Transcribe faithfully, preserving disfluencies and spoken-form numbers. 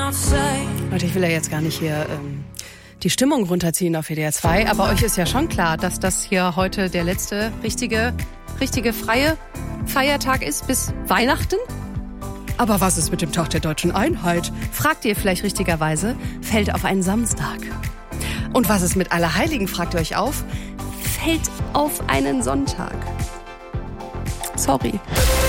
Leute, ich will ja jetzt gar nicht hier ähm, die Stimmung runterziehen auf W D R zwei, aber euch ist ja schon klar, dass das hier heute der letzte richtige, richtige freie Feiertag ist bis Weihnachten. Aber was ist mit dem Tag der Deutschen Einheit? Fragt ihr vielleicht richtigerweise, fällt auf einen Samstag. Und was ist mit Allerheiligen, fragt ihr euch auf, fällt auf einen Sonntag. Sorry.